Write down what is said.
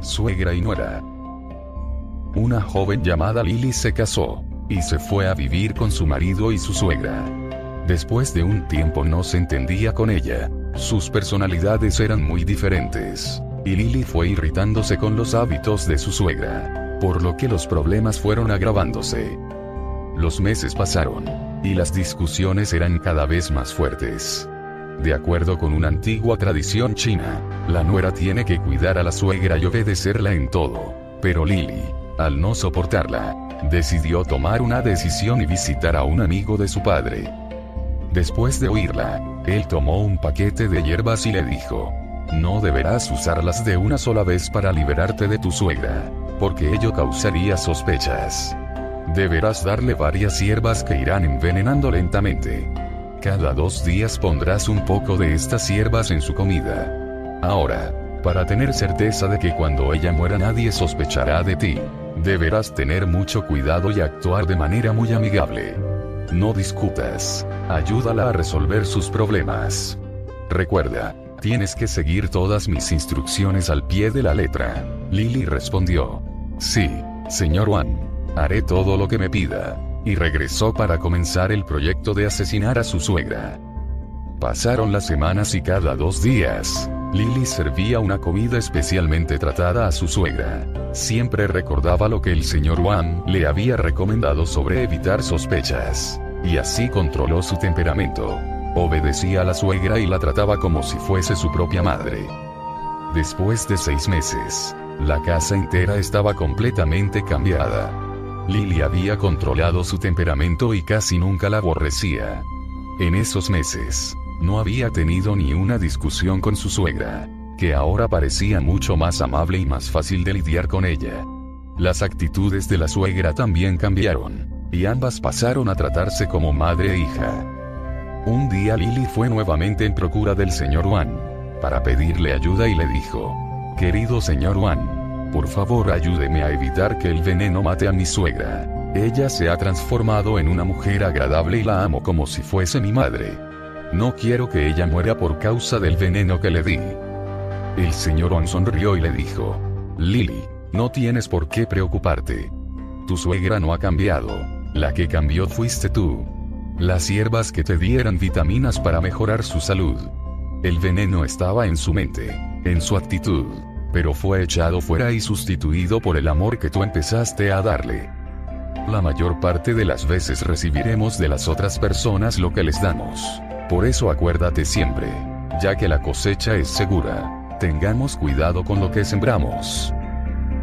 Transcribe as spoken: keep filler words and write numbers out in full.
suegra y nuera. Una joven llamada Lily se casó, y se fue a vivir con su marido y su suegra. Después de un tiempo no se entendía con ella, sus personalidades eran muy diferentes, y Lily fue irritándose con los hábitos de su suegra, por lo que los problemas fueron agravándose. Los meses pasaron, y las discusiones eran cada vez más fuertes. De acuerdo con una antigua tradición china, la nuera tiene que cuidar a la suegra y obedecerla en todo, pero Lily, al no soportarla, decidió tomar una decisión y visitar a un amigo de su padre. Después de oírla, él tomó un paquete de hierbas y le dijo: no deberás usarlas de una sola vez para liberarte de tu suegra, porque ello causaría sospechas. Deberás darle varias hierbas que irán envenenando lentamente. Cada dos días pondrás un poco de estas hierbas en su comida. Ahora, para tener certeza de que cuando ella muera nadie sospechará de ti, deberás tener mucho cuidado y actuar de manera muy amigable. No discutas, ayúdala a resolver sus problemas. Recuerda, tienes que seguir todas mis instrucciones al pie de la letra. Lily respondió: sí, señor Wan, haré todo lo que me pida. Y regresó para comenzar el proyecto de asesinar a su suegra. Pasaron las semanas y cada dos días, Lily servía una comida especialmente tratada a su suegra. Siempre recordaba lo que el señor Wan le había recomendado sobre evitar sospechas, y así controló su temperamento. Obedecía a la suegra y la trataba como si fuese su propia madre. Después de seis meses, la casa entera estaba completamente cambiada. Lily había controlado su temperamento y casi nunca la aborrecía. En esos meses, no había tenido ni una discusión con su suegra, que ahora parecía mucho más amable y más fácil de lidiar con ella. Las actitudes de la suegra también cambiaron, y ambas pasaron a tratarse como madre e hija. Un día Lily fue nuevamente en procura del señor Wan, para pedirle ayuda y le dijo: querido señor Wan, por favor ayúdeme a evitar que el veneno mate a mi suegra. Ella se ha transformado en una mujer agradable y la amo como si fuese mi madre. No quiero que ella muera por causa del veneno que le di. El señor Wan sonrió y le dijo: Lily, no tienes por qué preocuparte. Tu suegra no ha cambiado, la que cambió fuiste tú. Las hierbas que te di eran vitaminas para mejorar su salud. El veneno estaba en su mente, en su actitud, pero fue echado fuera y sustituido por el amor que tú empezaste a darle. La mayor parte de las veces recibiremos de las otras personas lo que les damos. Por eso acuérdate siempre, ya que la cosecha es segura, tengamos cuidado con lo que sembramos.